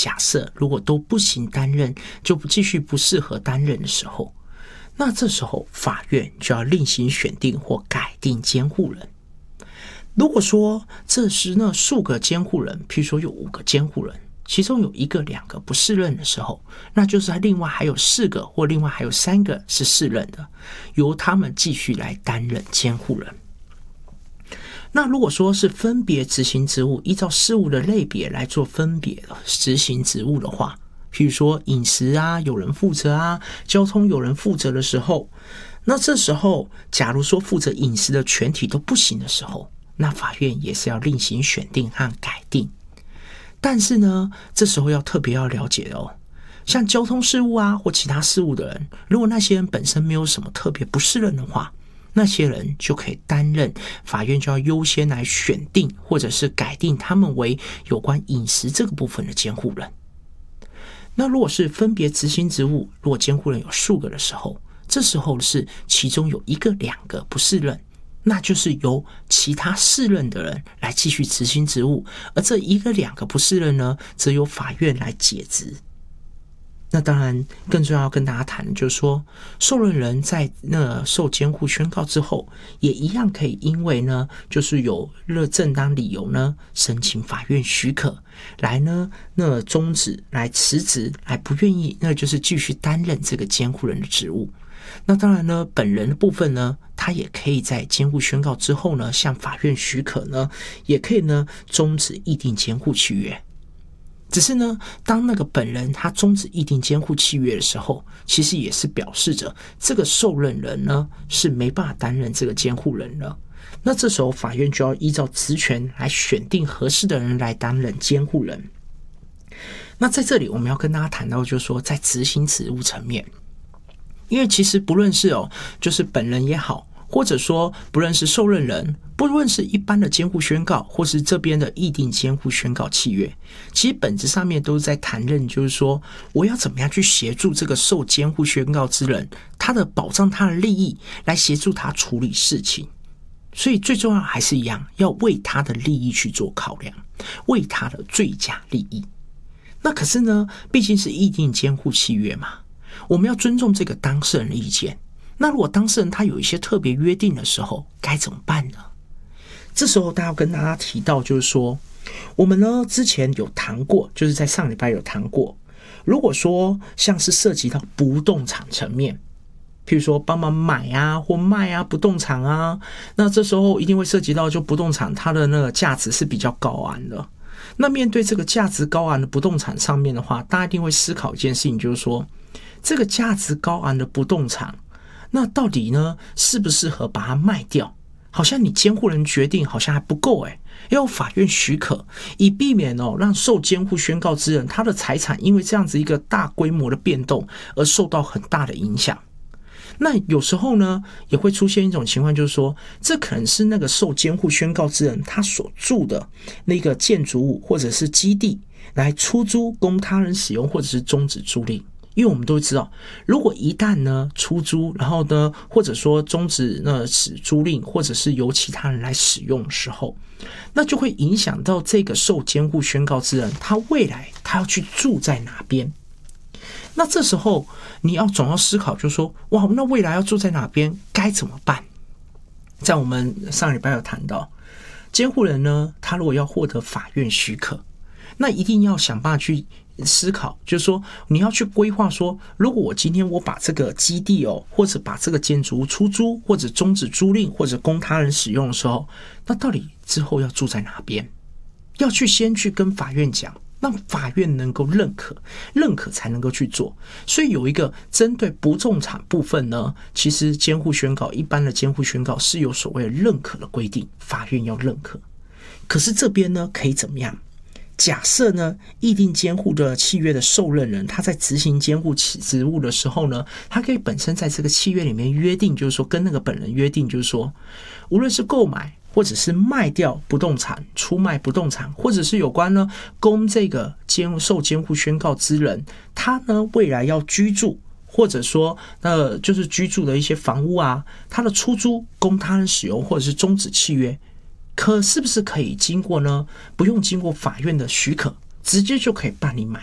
假设如果都不行担任，就继续不适合担任的时候，那这时候法院就要另行选定或改定监护人。如果说这是那数个监护人，譬如说有5个监护人，其中有1个、2个不适任的时候，那就是另外还有4个或另外还有3个是适任的，由他们继续来担任监护人。那如果说是分别执行职务，依照事务的类别来做分别的执行职务的话，譬如说饮食啊有人负责啊，交通有人负责的时候，那这时候假如说负责饮食的全体都不行的时候，那法院也是要另行选定和改定。但是呢，这时候要特别要了解像交通事务啊或其他事务的人，如果那些人本身没有什么特别不适任的话，那些人就可以担任，法院就要优先来选定或者是改定他们为有关饮食这个部分的监护人。那如果是分别执行职务，如果监护人有数个的时候，这时候是其中有1个、2个不适任，那就是由其他适任的人来继续执行职务，而这1个、2个不适任呢，则由法院来解职。那当然更重要跟大家谈的就是说，受任人在受监护宣告之后，也一样可以因为呢就是有正当理由呢申请法院许可来呢终止来辞职，来不愿意就是继续担任这个监护人的职务。那当然呢，本人的部分呢，他也可以在监护宣告之后呢，向法院许可呢，也可以呢终止议定监护契约。只是呢，当那个本人他终止议定监护契约的时候，其实也是表示着这个受任人呢是没办法担任这个监护人了。那这时候法院就要依照职权来选定合适的人来担任监护人。那在这里我们要跟大家谈到，就是说在执行职务层面，因为其实不论是就是本人也好，或者说不论是受任人，不论是一般的监护宣告，或是这边的议定监护宣告契约，其实本质上面都是在谈论，就是说我要怎么样去协助这个受监护宣告之人，他的保障他的利益，来协助他处理事情。所以最重要还是一样，要为他的利益去做考量，为他的最佳利益。那可是呢，毕竟是议定监护契约嘛，我们要尊重这个当事人的意见。那如果当事人他有一些特别约定的时候，该怎么办呢？这时候要跟大家提到，就是说我们呢之前有谈过，就是在上礼拜有谈过，如果说像是涉及到不动产层面，譬如说帮忙买啊或卖啊不动产啊，那这时候一定会涉及到就不动产它的那个价值是比较高昂的。那面对这个价值高昂的不动产上面的话，大家一定会思考一件事情，就是说这个价值高昂的不动产，那到底呢适不适合把它卖掉？好像你监护人决定好像还不够要有法院许可，以避免让受监护宣告之人他的财产因为这样子一个大规模的变动而受到很大的影响。那有时候呢也会出现一种情况，就是说这可能是那个受监护宣告之人他所住的那个建筑物或者是基地来出租供他人使用，或者是终止租赁。因为我们都知道，如果一旦呢出租，然后呢或者说终止租赁，或者是由其他人来使用的时候，那就会影响到这个受监护宣告之人他未来他要去住在哪边。那这时候你总要思考，就是说哇，那未来要住在哪边该怎么办？在我们上礼拜有谈到，监护人呢他如果要获得法院许可，那一定要想办法去思考，就是说你要去规划说，如果我今天我把这个基地或者把这个建筑物出租，或者终止租赁，或者供他人使用的时候，那到底之后要住在哪边？要先去跟法院讲，让法院能够认可才能够去做。所以有一个针对不动产部分呢，其实监护宣告，一般的监护宣告是有所谓的认可的规定，法院要认可。可是这边呢可以怎么样？假设呢议定监护的契约的受任人，他在执行监护职务的时候呢，他可以本身在这个契约里面约定，就是说跟那个本人约定，就是说无论是购买或者是卖掉不动产，出卖不动产，或者是有关呢供这个受监护宣告之人他呢未来要居住，或者说就是居住的一些房屋啊，他的出租供他人使用，或者是终止契约，是不是可以经过呢不用经过法院的许可，直接就可以办理买